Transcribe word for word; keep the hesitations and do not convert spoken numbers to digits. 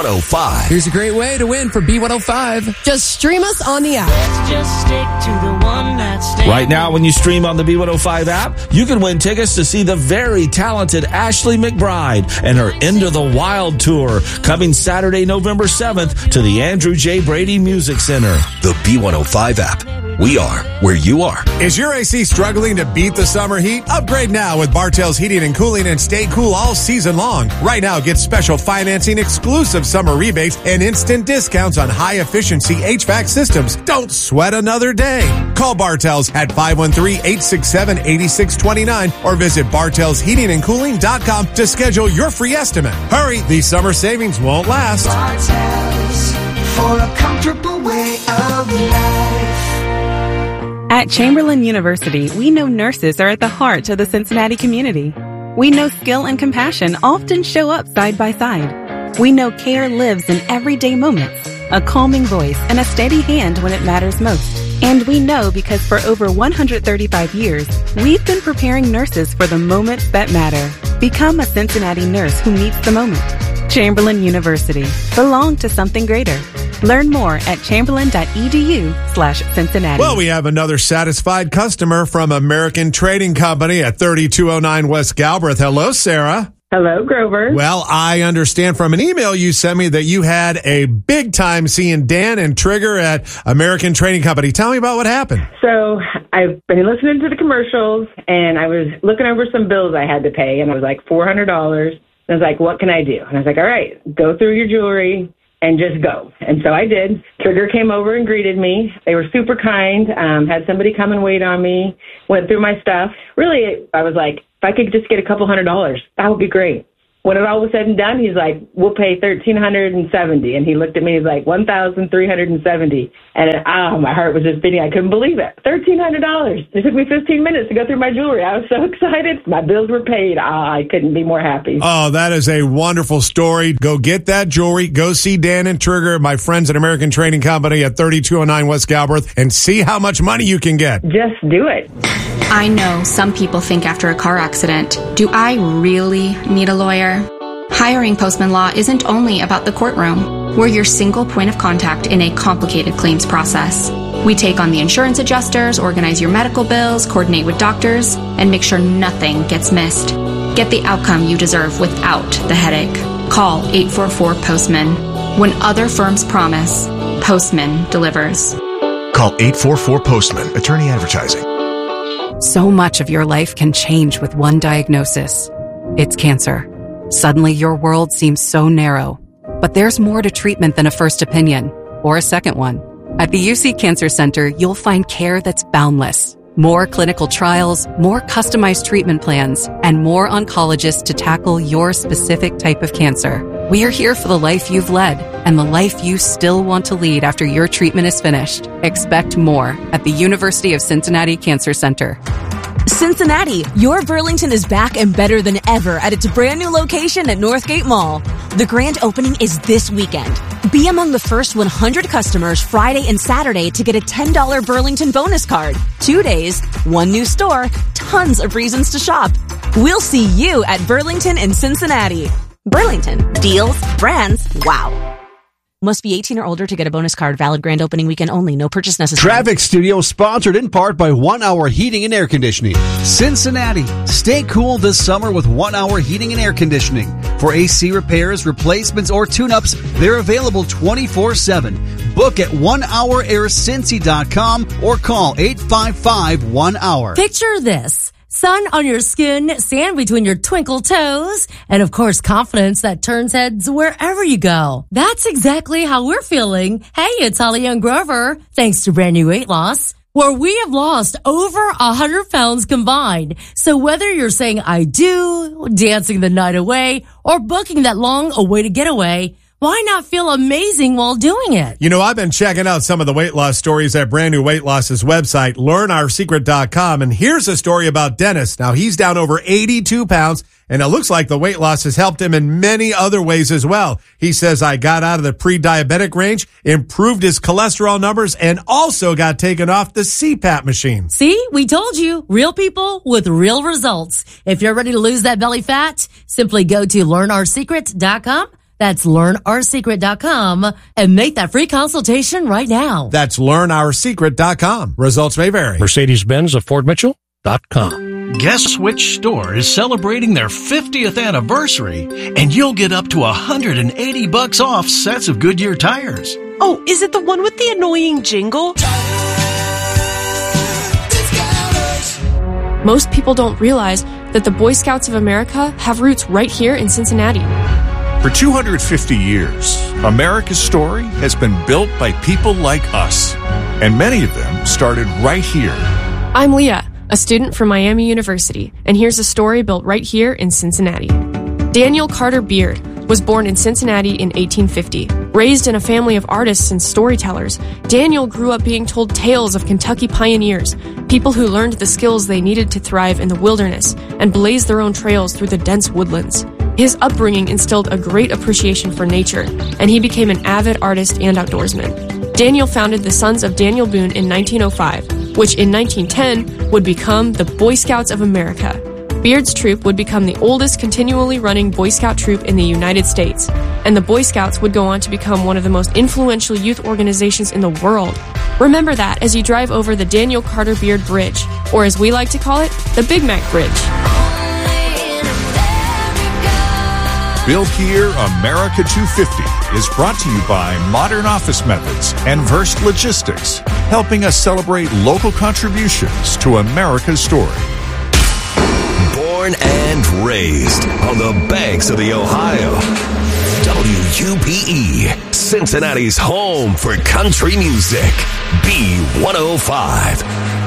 one oh five. Here's a great way to win for B one oh five. Just stream us on the app. Let's just stick to the one that's staying. Right now, when you stream on the B one oh five app, you can win tickets to see the very talented Ashley McBryde and her Into the Wild tour coming Saturday, November seventh to the Andrew J. Brady Music Center. The B one oh five app. We are where you are. Is your A C struggling to beat the summer heat? Upgrade now with Bartell's Heating and Cooling and stay cool all season long. Right now, get special financing, exclusive summer rebates, and instant discounts on high-efficiency H V A C systems. Don't sweat another day. Call Bartell's at five one three, eight six seven, eight six two nine or visit bartells heating and cooling dot com to schedule your free estimate. Hurry, these summer savings won't last. Bartell's, for a comfortable way of life. At Chamberlain University, we know nurses are at the heart of the Cincinnati community. We know skill and compassion often show up side by side. We know care lives in everyday moments, a calming voice and a steady hand when it matters most. And we know because for over one hundred thirty-five years, we've been preparing nurses for the moments that matter. Become a Cincinnati nurse who meets the moment. Chamberlain University. Belong to something greater. Learn more at chamberlain.edu slash Cincinnati. Well, we have another satisfied customer from American Trading Company at thirty-two oh nine West Galbraith. Hello, Sarah. Hello, Grover. Well, I understand from an email you sent me that you had a big time seeing Dan and Trigger at American Trading Company. Tell me about what happened. So I've been listening to the commercials, and I was looking over some bills I had to pay, and I was like four hundred dollars. And I was like, what can I do? And I was like, all right, go through your jewelry and just go. And so I did. Trigger came over and greeted me. They were super kind, um, had somebody come and wait on me, went through my stuff. Really, I was like, if I could just get a couple hundred dollars, that would be great. When it all was said and done, he's like, we'll pay one thousand three hundred seventy dollars. And he looked at me, he's like, one thousand three hundred seventy dollars. And it, oh, my heart was just beating. I couldn't believe it. one thousand three hundred dollars. It took me fifteen minutes to go through my jewelry. I was so excited. My bills were paid. Oh, I couldn't be more happy. Oh, that is a wonderful story. Go get that jewelry. Go see Dan and Trigger, my friends at American Trading Company at thirty-two oh nine West Galbraith, and see how much money you can get. Just do it. I know some people think after a car accident, do I really need a lawyer? Hiring Postman Law isn't only about the courtroom. We're your single point of contact in a complicated claims process. We take on the insurance adjusters, organize your medical bills, coordinate with doctors, and make sure nothing gets missed. Get the outcome you deserve without the headache. Call eight four four Postman. When other firms promise, Postman delivers. Call eight four four Postman. Attorney Advertising. So much of your life can change with one diagnosis. It's cancer. Suddenly, your world seems so narrow. But there's more to treatment than a first opinion or a second one. At the U C Cancer Center, you'll find care that's boundless. More clinical trials, more customized treatment plans, and more oncologists to tackle your specific type of cancer. We are here for the life you've led and the life you still want to lead after your treatment is finished. Expect more at the University of Cincinnati Cancer Center. Cincinnati, your Burlington is back and better than ever at its brand new location at Northgate Mall. The grand opening is this weekend. Be among the first one hundred customers Friday and Saturday to get a ten dollars Burlington bonus card. Two days, one new store, tons of reasons to shop. We'll see you at Burlington in Cincinnati. Burlington, deals, brands, wow. Must be eighteen or older to get a bonus card. Valid grand opening weekend only. No purchase necessary. Traffic Studio sponsored in part by One Hour Heating and Air Conditioning. Cincinnati, stay cool this summer with One Hour Heating and Air Conditioning. For A C repairs, replacements, or tune-ups, they're available twenty-four seven. Book at one hour air cincy dot com or call eight five five one hour. Picture this. Sun on your skin, sand between your twinkle toes, and of course confidence that turns heads wherever you go. That's exactly how we're feeling. Hey, it's Holly and Grover, thanks to brand new weight loss, where we have lost over a hundred pounds combined. So whether you're saying I do, dancing the night away, or booking that long awaited getaway, why not feel amazing while doing it? You know, I've been checking out some of the weight loss stories at Brand New Weight Loss's website, learn our secret dot com. And here's a story about Dennis. Now, he's down over eighty-two pounds, and it looks like the weight loss has helped him in many other ways as well. He says, I got out of the pre-diabetic range, improved his cholesterol numbers, and also got taken off the C PAP machine. See, we told you, real people with real results. If you're ready to lose that belly fat, simply go to learn our secret dot com. That's learn our secret dot com and make that free consultation right now. That's learn our secret dot com. Results may vary. Mercedes-Benz of Fort Mitchell dot com. Guess which store is celebrating their fiftieth anniversary, and you'll get up to one hundred eighty bucks off sets of Goodyear tires. Oh, is it the one with the annoying jingle? Most people don't realize that the Boy Scouts of America have roots right here in Cincinnati. For two hundred fifty years, America's story has been built by people like us, and many of them started right here. I'm Leah, a student from Miami University, and here's a story built right here in Cincinnati. Daniel Carter Beard was born in Cincinnati in eighteen fifty. Raised in a family of artists and storytellers, Daniel grew up being told tales of Kentucky pioneers, people who learned the skills they needed to thrive in the wilderness and blazed their own trails through the dense woodlands. His upbringing instilled a great appreciation for nature, and he became an avid artist and outdoorsman. Daniel founded the Sons of Daniel Boone in nineteen oh five, which in nineteen ten would become the Boy Scouts of America. Beard's troop would become the oldest continually running Boy Scout troop in the United States, and the Boy Scouts would go on to become one of the most influential youth organizations in the world. Remember that as you drive over the Daniel Carter Beard Bridge, or as we like to call it, the Big Mac Bridge. Built Here America two fifty is brought to you by Modern Office Methods and Verst Logistics, helping us celebrate local contributions to America's story. Born and raised on the banks of the Ohio. W U P E, Cincinnati's home for country music. B one oh five.